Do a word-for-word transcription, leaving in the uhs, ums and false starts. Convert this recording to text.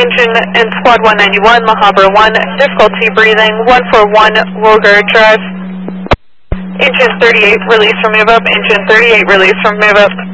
engine and squad one ninety-one, Mahabra one, difficulty breathing, one four one, Wogar Drive. Engine thirty-eight, release from move up, engine thirty-eight, release from move up.